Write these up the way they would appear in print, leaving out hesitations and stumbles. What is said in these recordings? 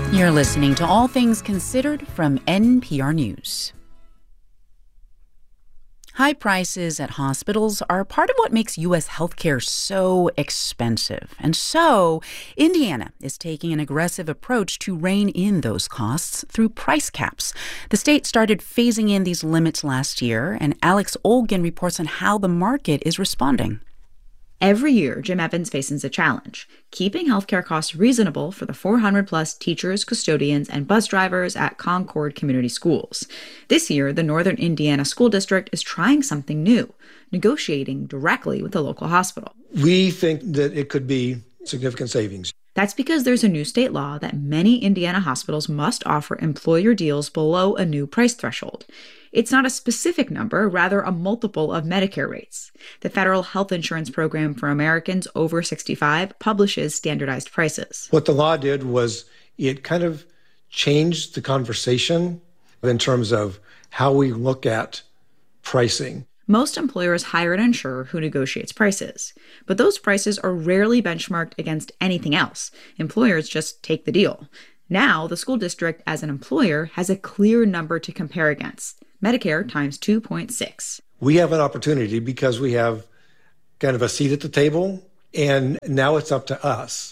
You're listening to All Things Considered from NPR News. High prices at hospitals are part of what makes U.S. healthcare so expensive. And so, Indiana is taking an aggressive approach to rein in those costs through price caps. The state started phasing in these limits last year, and Alex Olgin reports on how the market is responding. Every year, Jim Evans faces a challenge, keeping healthcare costs reasonable for the 400-plus teachers, custodians, and bus drivers at Concord Community Schools. This year, the Northern Indiana School District is trying something new, negotiating directly with the local hospital. We think that it could be significant savings. That's because there's a new state law that many Indiana hospitals must offer employer deals below a new price threshold. It's not a specific number, rather a multiple of Medicare rates. The Federal Health Insurance Program for Americans over 65 publishes standardized prices. What the law did was it kind of changed the conversation in terms of how we look at pricing. Most employers hire an insurer who negotiates prices, but those prices are rarely benchmarked against anything else. Employers just take the deal. Now, the school district as an employer has a clear number to compare against. Medicare times 2.6. We have an opportunity because we have kind of a seat at the table, and now it's up to us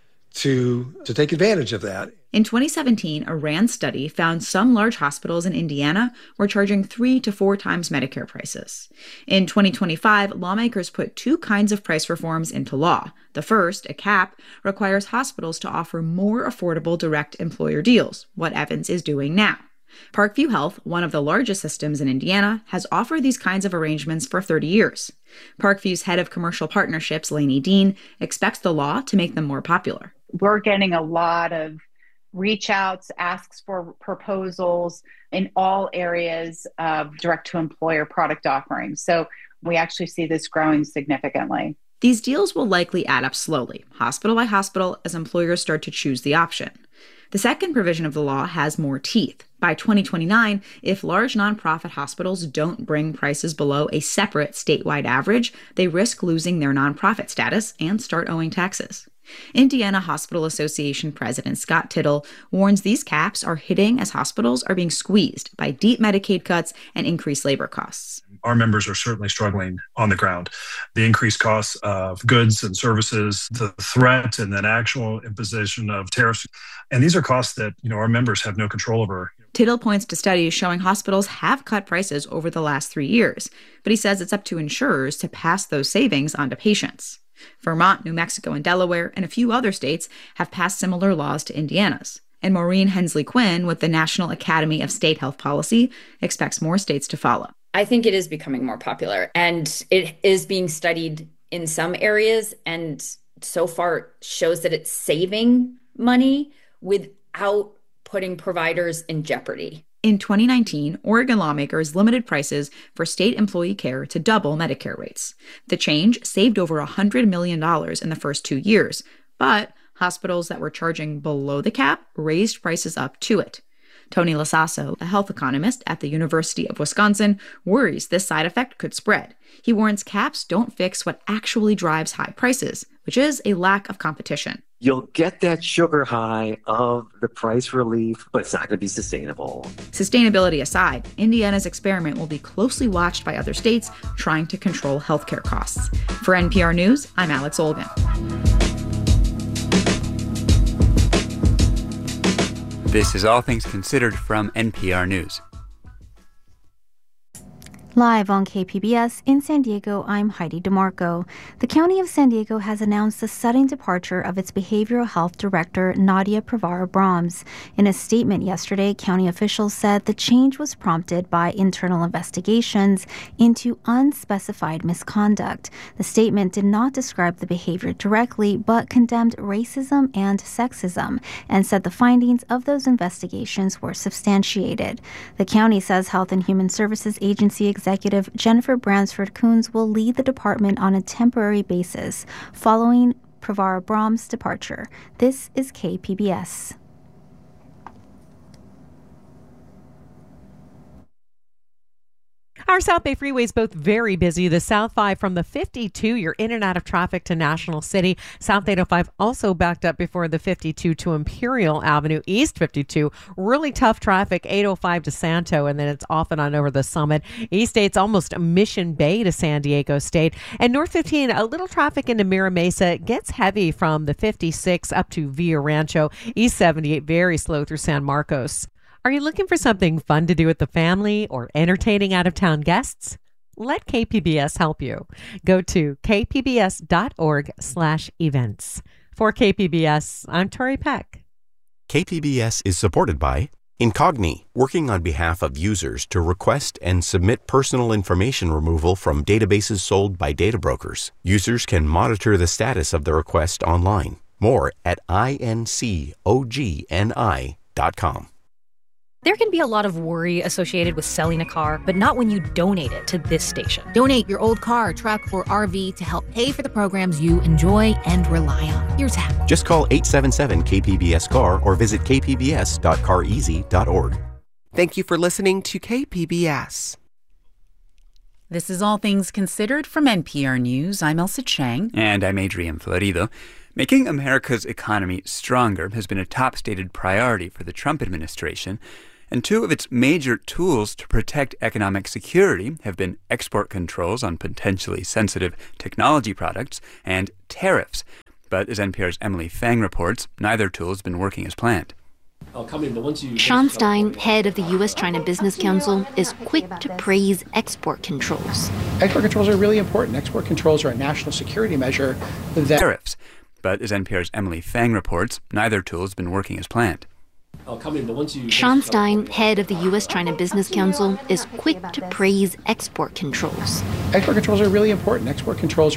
to take advantage of that. In 2017, a RAND study found some large hospitals in Indiana were charging 3 to 4 times Medicare prices. In 2025, lawmakers put 2 kinds of price reforms into law. The first, a cap, requires hospitals to offer more affordable direct employer deals, what Evans is doing now. Parkview Health, one of the largest systems in Indiana, has offered these kinds of arrangements for 30 years. Parkview's head of commercial partnerships, Lainey Dean, expects the law to make them more popular. We're getting a lot of reach outs, asks for proposals in all areas of direct-to-employer product offerings. So we actually see this growing significantly. These deals will likely add up slowly, hospital by hospital, as employers start to choose the option. The second provision of the law has more teeth. By 2029, if large nonprofit hospitals don't bring prices below a separate statewide average, they risk losing their nonprofit status and start owing taxes. Indiana Hospital Association President Scott Tittle warns these caps are hitting as hospitals are being squeezed by deep Medicaid cuts and increased labor costs. Our members are certainly struggling on the ground. The increased costs of goods and services, the threat and then actual imposition of tariffs. And these are costs that, our members have no control over. Tittle points to studies showing hospitals have cut prices over the last 3 years, but he says it's up to insurers to pass those savings on to patients. Vermont, New Mexico, and Delaware, and a few other states have passed similar laws to Indiana's. And Maureen Hensley Quinn with the National Academy of State Health Policy expects more states to follow. I think it is becoming more popular, and it is being studied in some areas, and so far shows that it's saving money without putting providers in jeopardy. In 2019, Oregon lawmakers limited prices for state employee care to double Medicare rates. The change saved over $100 million in the first 2 years, but hospitals that were charging below the cap raised prices up to it. Tony Lasasso, a health economist at the University of Wisconsin, worries this side effect could spread. He warns caps don't fix what actually drives high prices, which is a lack of competition. You'll get that sugar high of the price relief, but it's not going to be sustainable. Sustainability aside, Indiana's experiment will be closely watched by other states trying to control healthcare costs. For NPR News, I'm Alex Olgin. This is All Things Considered from NPR News. Live on KPBS in San Diego, I'm Heidi DeMarco. The County of San Diego has announced the sudden departure of its behavioral health director, Nadia Pravara-Brahms. In a statement yesterday, county officials said the change was prompted by internal investigations into unspecified misconduct. The statement did not describe the behavior directly, but condemned racism and sexism, and said the findings of those investigations were substantiated. The county says Health and Human Services Agency Executive Jennifer Bransford-Coons will lead the department on a temporary basis following Pravara-Brahms' departure. This is KPBS. Our South Bay Freeway is both very busy. The South 5 from the 52, you're in and out of traffic to National City. South 805 also backed up before the 52 to Imperial Avenue. East 52, really tough traffic, 805 to Santo, and then it's off and on over the Summit. East 8's almost Mission Bay to San Diego State. And North 15, a little traffic into Mira Mesa. Gets heavy from the 56 up to Villa Rancho. East 78, very slow through San Marcos. Are you looking for something fun to do with the family or entertaining out-of-town guests? Let KPBS help you. Go to kpbs.org/events. For KPBS, I'm Tori Peck. KPBS is supported by Incogni, working on behalf of users to request and submit personal information removal from databases sold by data brokers. Users can monitor the status of the request online. More at incogni.com. There can be a lot of worry associated with selling a car, but not when you donate it to this station. Donate your old car, truck, or RV to help pay for the programs you enjoy and rely on. Here's how. Just call 877-KPBS-CAR or visit kpbs.careasy.org. Thank you for listening to KPBS. This is All Things Considered from NPR News. I'm Elsa Chang. And I'm Adrian Florido. Making America's economy stronger has been a top stated priority for the Trump administration. And two of its major tools to protect economic security have been export controls on potentially sensitive technology products and tariffs. But as NPR's Emily Fang reports, neither tool has been working as planned. Sean Stein, head of the U.S.-China Business Council, is quick to praise export controls. Export controls are really important. Export controls are a national security measure. Tariffs. But as NPR's Emily Fang reports, neither tool has been working as planned. Sean Stein, head of the U.S.-China Business Council, is quick to praise export controls. Export controls are really important. Export controls